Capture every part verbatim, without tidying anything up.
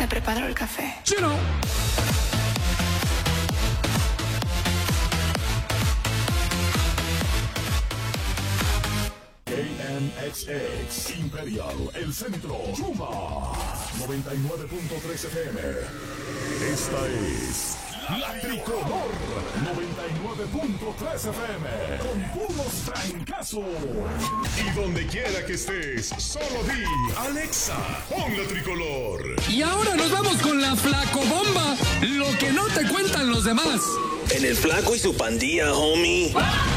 te preparo el café. Chino. K N X X, Imperial, El Centro, Yuma, noventa y nueve punto tres F M. Esta es La Tricolor, noventa y nueve punto tres F M, con puros trancazos. Y donde quiera que estés, solo di, Alexa, pon La Tricolor. Y ahora nos vamos con la flacobomba, lo que no te cuentan los demás. En el flaco y su pandilla, homie.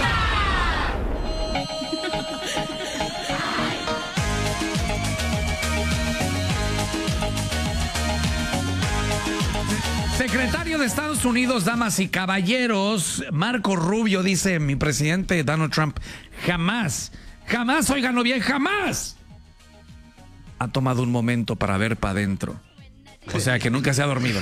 Secretario de Estados Unidos, damas y caballeros, Marco Rubio dice, mi presidente Donald Trump jamás, jamás, óiganlo bien, jamás ha tomado un momento para ver para adentro. O sea, que nunca se ha dormido.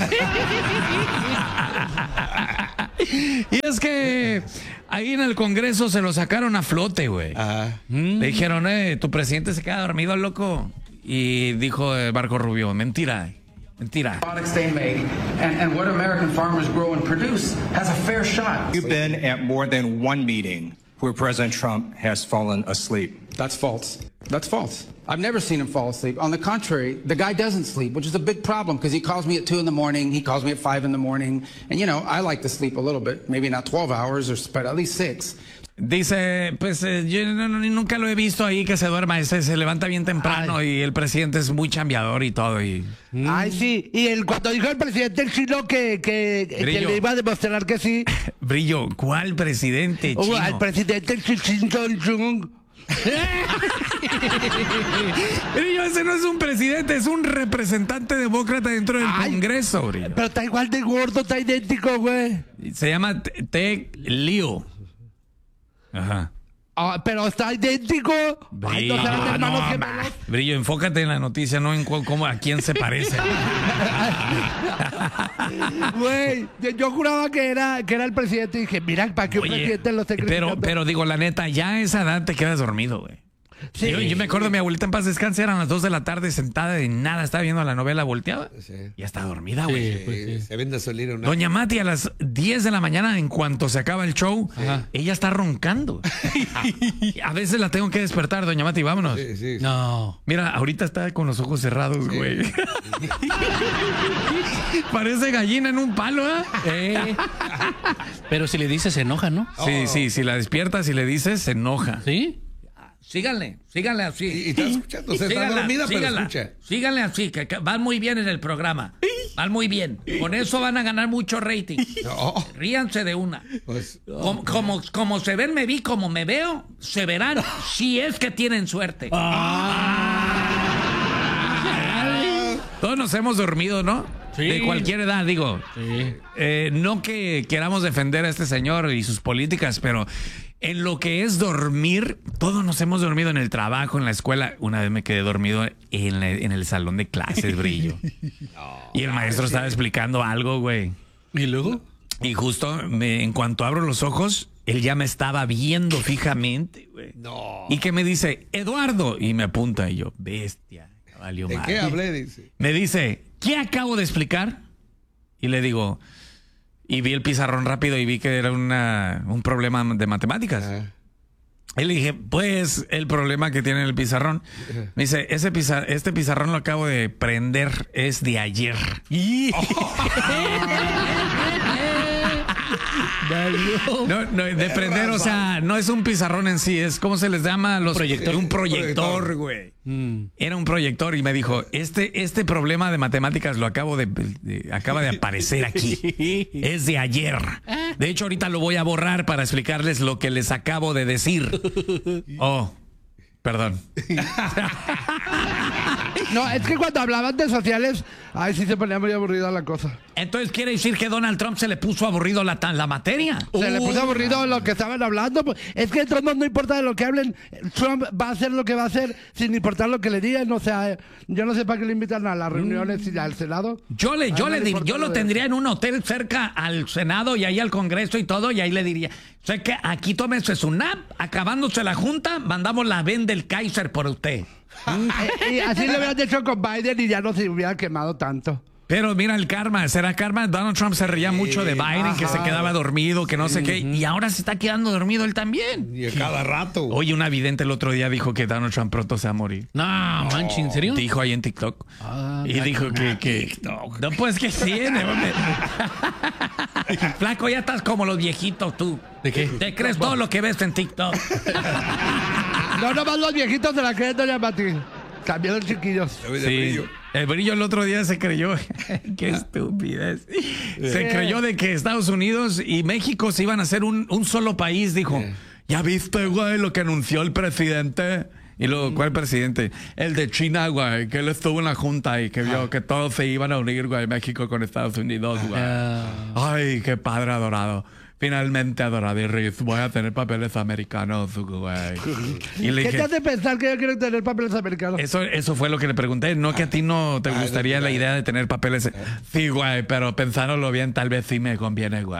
Y es que ahí en el Congreso se lo sacaron a flote, güey. Mm. Le dijeron, eh, tu presidente se queda dormido, loco. Y dijo eh, Marco Rubio, mentira. Mentira. Products they make and, and what American farmers grow and produce has a fair shot. You've been at more than one meeting where President Trump has fallen asleep. That's false. That's false. I've never seen him fall asleep. On the contrary, the guy doesn't sleep, which is a big problem because he calls me at two in the morning, he calls me at five in the morning, and you know, I like to sleep a little bit, maybe not twelve hours, or but at least six. Dice, pues eh, yo no, no, nunca lo he visto ahí que se duerma, ese se levanta bien temprano. Ay. Y el presidente es muy chambeador y todo. Y... Ay, sí, y el, cuando dijo el presidente el chino que, que, que le iba a demostrar que sí. Brillo, ¿cuál presidente chino? Uh, al presidente el Jong. Brillo, ese no es un presidente, es un representante demócrata dentro del Ay, Congreso, Brillo. Pero está igual de gordo, está idéntico, güey. Se llama Ted Lieu. Ajá. Ah, pero está idéntico. Brillo, Ay, no, no, no, Brillo, enfócate en la noticia, no en cómo, a quién se parece. Güey, yo, yo juraba que era, que era el presidente y dije, mira, ¿para qué un presidente lo secretos? Pero, pero digo, la neta, ya a esa edad te quedas dormido, güey. Sí. Yo, yo me acuerdo, mi abuelita en paz descanse, eran las dos de la tarde sentada y nada, estaba viendo la novela, volteaba. Sí. Y ya está dormida, güey. Sí, pues sí. Se vende a salir una... Doña Mati a las diez de la mañana, en cuanto se acaba el show, Ajá. ella está roncando. A veces la tengo que despertar, doña Mati, vámonos. Sí, sí, sí. No. Mira, ahorita está con los ojos cerrados, sí. güey. Parece gallina en un palo, ¿eh? eh. Pero si le dices, se enoja, ¿no? Sí, oh. sí, si la despiertas y le dices, se enoja. ¿Sí? Síganle, síganle así. Y, y está escuchando, se síganla, está dormida, síganla, pero escucha. Síganle así, que, que van muy bien en el programa. Van muy bien. Con eso van a ganar mucho rating. No. Ríanse de una. Pues, no. como, como, como se ven, me vi, como me veo, se verán si es que tienen suerte. Ah. Todos nos hemos dormido, ¿no? Sí. De cualquier edad, digo. Sí. Eh, no que queramos defender a este señor y sus políticas, pero en lo que es dormir, todos nos hemos dormido en el trabajo, en la escuela. Una vez me quedé dormido en, la, en el salón de clases, Brillo. No, y el maestro sí. estaba explicando algo, güey. ¿Y luego? Y justo me, en cuanto abro los ojos, él ya me estaba viendo fijamente, güey. No. Y que me dice, Eduardo, y me apunta, y yo, bestia. Valió ¿De mal. qué hablé? Dice. Me dice, ¿qué acabo de explicar? Y le digo, y vi el pizarrón rápido y vi que era una, un problema de matemáticas. Ah. Y le dije, pues, el problema que tiene el pizarrón. Me dice, ese pizar, este pizarrón lo acabo de prender, es de ayer. No, no, de prender, o sea, no es un pizarrón en sí, es como se les llama a los proyector. Un proyector, güey. Mm. Era un proyector y me dijo, este, este problema de matemáticas lo acabo de, de acaba de aparecer aquí. Es de ayer. De hecho, ahorita lo voy a borrar para explicarles lo que les acabo de decir. Oh, perdón. No, es que cuando hablaban de sociales, ay, sí se ponía muy aburrida la cosa. Entonces, ¿quiere decir que Donald Trump se le puso aburrido la, la materia? Se uh. le puso aburrido lo que estaban hablando. Es que entonces no importa de lo que hablen, Trump va a hacer lo que va a hacer sin importar lo que le digan. O sea, yo no sé para qué le invitan a las reuniones mm. y al Senado. Yo le, yo le, le yo lo tendría en un hotel cerca al Senado y ahí al Congreso y todo, y ahí le diría, sé que aquí tómese su nap, acabándose la junta, mandamos la ven del Kaiser por usted. y, y así le hubieran hecho con Biden y ya no se hubiera quemado tanto. Pero mira el karma, ¿será karma? Donald Trump se reía mucho de Biden, ajá. que se quedaba dormido, que no sé qué, y ahora se está quedando dormido él también. Y a cada rato. Oye, una vidente el otro día dijo que Donald Trump pronto se va a morir. No, manches, ¿en serio? Dijo ahí en TikTok. Ah, y dijo que, que no, pues que sí, hombre. Flaco, ya estás como los viejitos tú. ¿De qué? Te crees todo lo que ves en TikTok. No, nomás los viejitos de la creen, doña Pati. También los chiquillos. Sí. El brillo el otro día se creyó. Qué estupidez. Se creyó de que Estados Unidos y México se iban a hacer un, un solo país. Dijo, ¿ya viste, güey, lo que anunció el presidente? Y luego, ¿cuál presidente? El de China, güey, que él estuvo en la junta y que vio que todos se iban a unir, güey, México con Estados Unidos, güey. Ay, qué padre adorado. Finalmente, adorado y Riz, voy a tener papeles americanos, güey. Y le ¿Qué te dije, hace pensar que yo quiero tener papeles americanos? eso, eso fue lo que le pregunté. No que a ti no te gustaría la idea de tener papeles. Sí, güey, pero pensándolo bien, tal vez sí me conviene, güey.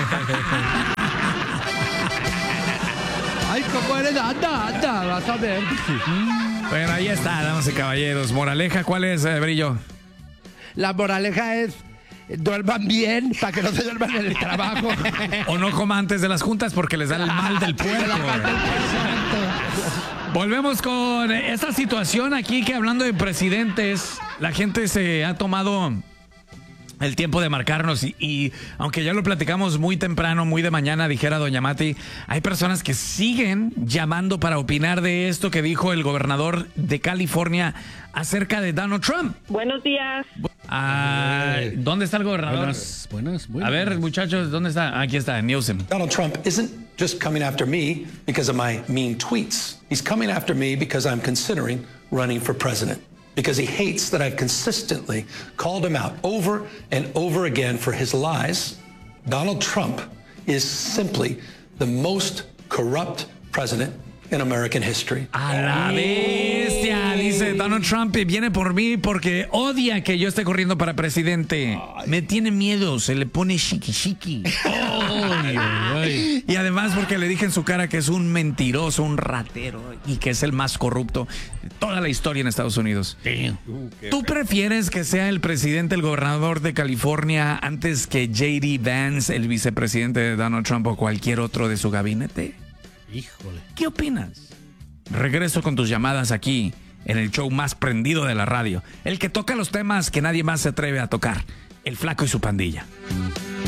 Ay, ¿cómo eres? Anda, anda, vas a ver. Bueno, ahí está, damas y caballeros. Moraleja, ¿cuál es, eh, Brillo? La moraleja es, duerman bien para que no se duerman en el trabajo. O no coma antes de las juntas porque les dan el mal del puerco. Volvemos con esta situación aquí que hablando de presidentes, la gente se ha tomado el tiempo de marcarnos y, y aunque ya lo platicamos muy temprano, muy de mañana, dijera doña Mati, hay personas que siguen llamando para opinar de esto que dijo el gobernador de California acerca de Donald Trump. Buenos días. Ah, ¿dónde está el gobernador? Buenas, buenas, buenas. A ver, muchachos, ¿dónde está? Aquí está, Newsom. Donald Trump isn't just coming after me because of my mean tweets. He's coming after me because I'm considering running for president. Because he hates that I've consistently called him out over and over again for his lies. Donald Trump is simply the most corrupt president in American history. A la bestia, dice Donald Trump, viene por mí porque odia que yo esté corriendo para presidente. Me tiene miedo, se le pone chiqui chiqui. Ay, ay. Y además porque le dije en su cara que es un mentiroso, un ratero y que es el más corrupto de toda la historia en Estados Unidos. ¿Tú prefieres que sea el presidente, el gobernador de California antes que J D Vance, el vicepresidente de Donald Trump o cualquier otro de su gabinete? Híjole. ¿Qué opinas? Regreso con tus llamadas aquí en el show más prendido de la radio, el que toca los temas que nadie más se atreve a tocar, el Flaco y su pandilla.